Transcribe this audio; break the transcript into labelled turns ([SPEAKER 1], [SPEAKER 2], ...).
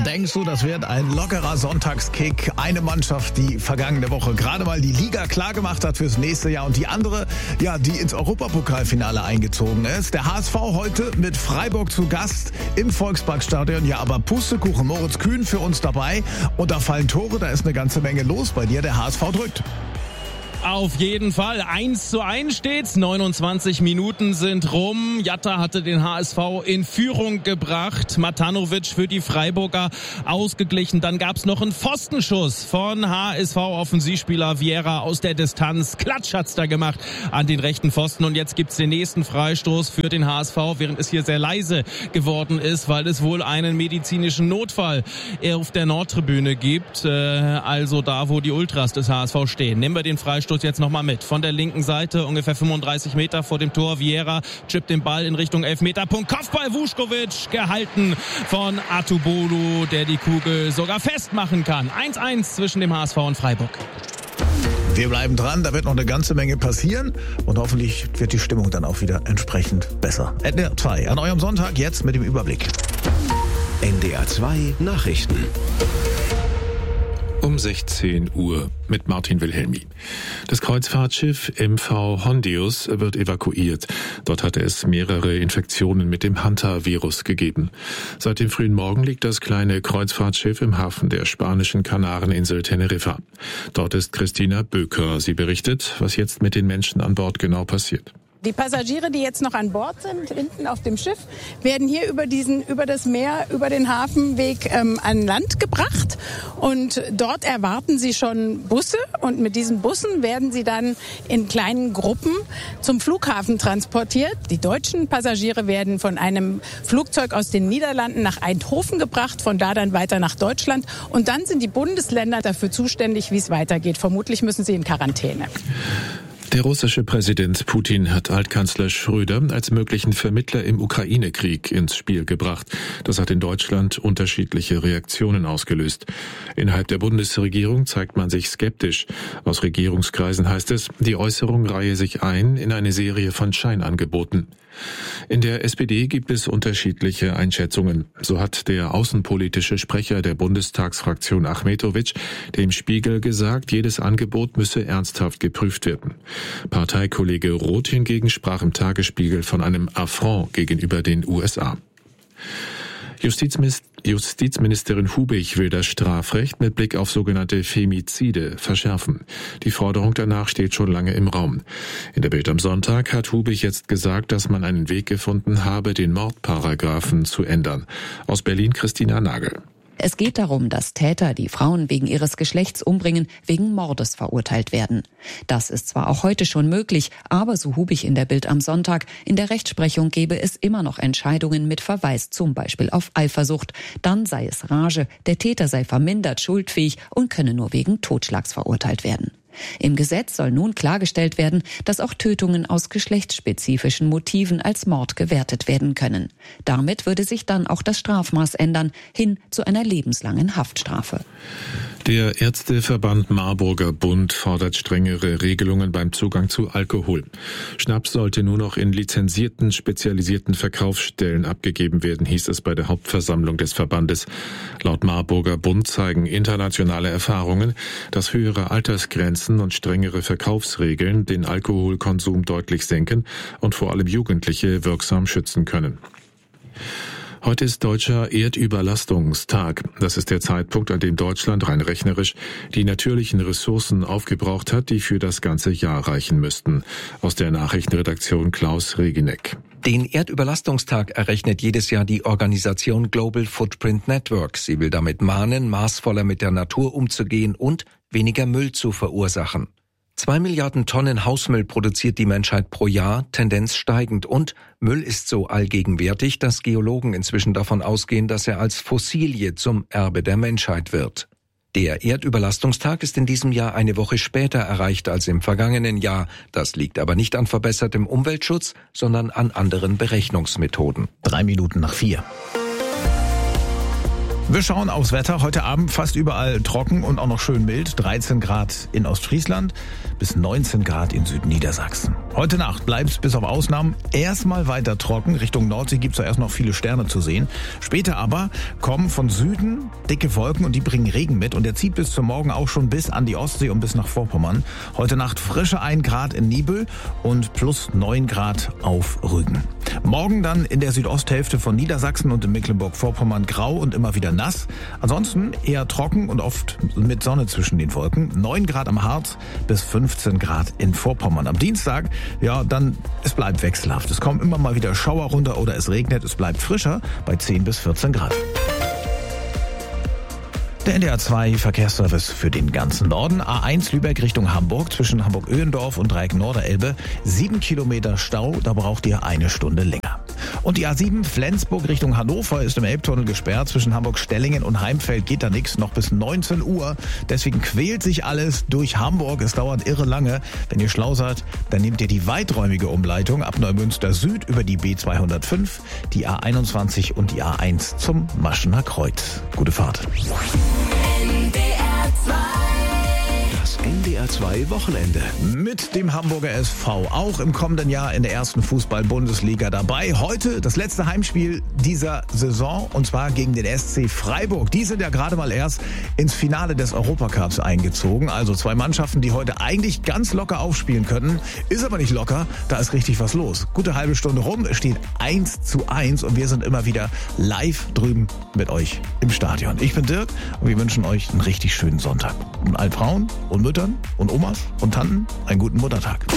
[SPEAKER 1] Denkst du, das wird ein lockerer Sonntagskick? Eine Mannschaft, die vergangene Woche gerade mal die Liga klargemacht hat fürs nächste Jahr und die andere, ja, die ins Europapokalfinale eingezogen ist. Der HSV heute mit Freiburg zu Gast im Volksparkstadion. Ja, aber Pustekuchen, Moritz Kühn für uns dabei. Und da fallen Tore, da ist eine ganze Menge los bei dir. Der HSV drückt.
[SPEAKER 2] Auf jeden Fall. 1:1 steht's. 29 Minuten sind rum. Jatta hatte den HSV in Führung gebracht. Matanovic für die Freiburger ausgeglichen. Dann gab's noch einen Pfostenschuss von HSV-Offensivspieler Vieira aus der Distanz. Klatsch hat's da gemacht an den rechten Pfosten. Und jetzt gibt's den nächsten Freistoß für den HSV, während es hier sehr leise geworden ist, weil es wohl einen medizinischen Notfall auf der Nordtribüne gibt. Also da, wo die Ultras des HSV stehen. Nehmen wir den Freistoß jetzt nochmal mit. Von der linken Seite, ungefähr 35 Meter vor dem Tor. Vieira chippt den Ball in Richtung Elfmeterpunkt. Kopfball Vuskovic, gehalten von Atubolu, der die Kugel sogar festmachen kann. 1:1 zwischen dem HSV und Freiburg.
[SPEAKER 1] Wir bleiben dran, da wird noch eine ganze Menge passieren und hoffentlich wird die Stimmung dann auch wieder entsprechend besser. NDR 2 an eurem Sonntag, jetzt mit dem Überblick.
[SPEAKER 3] NDR 2 Nachrichten.
[SPEAKER 4] Um 16 Uhr mit Martin Wilhelmi. Das Kreuzfahrtschiff MV Hondius wird evakuiert. Dort hatte es mehrere Infektionen mit dem Hanta-Virus gegeben. Seit dem frühen Morgen liegt das kleine Kreuzfahrtschiff im Hafen der spanischen Kanareninsel Teneriffa. Dort ist Christina Böker. Sie berichtet, was jetzt mit den Menschen an Bord genau passiert.
[SPEAKER 5] Die Passagiere, die jetzt noch an Bord sind, hinten auf dem Schiff, werden hier über das Meer, über den Hafenweg an Land gebracht. Und dort erwarten sie schon Busse. Und mit diesen Bussen werden sie dann in kleinen Gruppen zum Flughafen transportiert. Die deutschen Passagiere werden von einem Flugzeug aus den Niederlanden nach Eindhoven gebracht, von da dann weiter nach Deutschland. Und dann sind die Bundesländer dafür zuständig, wie es weitergeht. Vermutlich müssen sie in Quarantäne.
[SPEAKER 4] Der russische Präsident Putin hat Altkanzler Schröder als möglichen Vermittler im Ukraine-Krieg ins Spiel gebracht. Das hat in Deutschland unterschiedliche Reaktionen ausgelöst. Innerhalb der Bundesregierung zeigt man sich skeptisch. Aus Regierungskreisen heißt es, die Äußerung reihe sich ein in eine Serie von Scheinangeboten. In der SPD gibt es unterschiedliche Einschätzungen. So hat der außenpolitische Sprecher der Bundestagsfraktion Achmetovic dem Spiegel gesagt, jedes Angebot müsse ernsthaft geprüft werden. Parteikollege Roth hingegen sprach im Tagesspiegel von einem Affront gegenüber den USA. Justizministerin Hubich will das Strafrecht mit Blick auf sogenannte Femizide verschärfen. Die Forderung danach steht schon lange im Raum. In der Bild am Sonntag hat Hubich jetzt gesagt, dass man einen Weg gefunden habe, den Mordparagraphen zu ändern. Aus Berlin Christina Nagel.
[SPEAKER 6] Es geht darum, dass Täter, die Frauen wegen ihres Geschlechts umbringen, wegen Mordes verurteilt werden. Das ist zwar auch heute schon möglich, aber so Hubich in der Bild am Sonntag, in der Rechtsprechung gebe es immer noch Entscheidungen mit Verweis zum Beispiel auf Eifersucht. Dann sei es Rage, der Täter sei vermindert schuldfähig und könne nur wegen Totschlags verurteilt werden. Im Gesetz soll nun klargestellt werden, dass auch Tötungen aus geschlechtsspezifischen Motiven als Mord gewertet werden können. Damit würde sich dann auch das Strafmaß ändern, hin zu einer lebenslangen Haftstrafe.
[SPEAKER 4] Der Ärzteverband Marburger Bund fordert strengere Regelungen beim Zugang zu Alkohol. Schnaps sollte nur noch in lizenzierten, spezialisierten Verkaufsstellen abgegeben werden, hieß es bei der Hauptversammlung des Verbandes. Laut Marburger Bund zeigen internationale Erfahrungen, dass höhere Altersgrenzen und strengere Verkaufsregeln den Alkoholkonsum deutlich senken und vor allem Jugendliche wirksam schützen können. Heute ist Deutscher Erdüberlastungstag. Das ist der Zeitpunkt, an dem Deutschland rein rechnerisch die natürlichen Ressourcen aufgebraucht hat, die für das ganze Jahr reichen müssten. Aus der Nachrichtenredaktion Klaus Regineck.
[SPEAKER 7] Den Erdüberlastungstag errechnet jedes Jahr die Organisation Global Footprint Network. Sie will damit mahnen, maßvoller mit der Natur umzugehen und weniger Müll zu verursachen. 2 Milliarden Tonnen Hausmüll produziert die Menschheit pro Jahr, Tendenz steigend. Und Müll ist so allgegenwärtig, dass Geologen inzwischen davon ausgehen, dass er als Fossilie zum Erbe der Menschheit wird. Der Erdüberlastungstag ist in diesem Jahr eine Woche später erreicht als im vergangenen Jahr. Das liegt aber nicht an verbessertem Umweltschutz, sondern an anderen Berechnungsmethoden.
[SPEAKER 1] 3 Minuten nach 4. Wir schauen aufs Wetter. Heute Abend fast überall trocken und auch noch schön mild. 13 Grad in Ostfriesland bis 19 Grad in Südniedersachsen. Heute Nacht bleibt es bis auf Ausnahmen erstmal weiter trocken. Richtung Nordsee gibt es erst noch viele Sterne zu sehen. Später aber kommen von Süden dicke Wolken und die bringen Regen mit. Und der zieht bis zum Morgen auch schon bis an die Ostsee und bis nach Vorpommern. Heute Nacht frische 1 Grad in Nibel und plus 9 Grad auf Rügen. Morgen dann in der Südosthälfte von Niedersachsen und in Mecklenburg-Vorpommern grau und immer wieder nass. Ansonsten eher trocken und oft mit Sonne zwischen den Wolken. 9 Grad am Harz bis 15 Grad in Vorpommern. Am Dienstag, dann es bleibt wechselhaft. Es kommen immer mal wieder Schauer runter oder es regnet. Es bleibt frischer bei 10 bis 14 Grad. Der NDR 2 Verkehrsservice für den ganzen Norden. A1 Lübeck Richtung Hamburg zwischen Hamburg-Öhendorf und Dreieck Norderelbe. 7 Kilometer Stau, da braucht ihr 1 Stunde länger. Und die A7 Flensburg Richtung Hannover ist im Elbtunnel gesperrt. Zwischen Hamburg-Stellingen und Heimfeld geht da nichts, noch bis 19 Uhr. Deswegen quält sich alles durch Hamburg. Es dauert irre lange. Wenn ihr schlau seid, dann nehmt ihr die weiträumige Umleitung ab Neumünster Süd über die B205, die A21 und die A1 zum Maschener Kreuz. Gute Fahrt.
[SPEAKER 3] Das NDR 2 Wochenende.
[SPEAKER 1] Mit dem Hamburger SV auch im kommenden Jahr in der ersten Fußball-Bundesliga dabei. Heute das letzte Heimspiel dieser Saison und zwar gegen den SC Freiburg. Die sind ja gerade mal erst ins Finale des Europacups eingezogen. Also 2 Mannschaften, die heute eigentlich ganz locker aufspielen könnten. Ist aber nicht locker, da ist richtig was los. Gute halbe Stunde rum, es steht 1:1 und wir sind immer wieder live drüben mit euch im Stadion. Ich bin Dirk und wir wünschen euch einen richtig schönen Sonntag. Und allen Frauen und Müttern und Omas und Tanten einen guten Muttertag.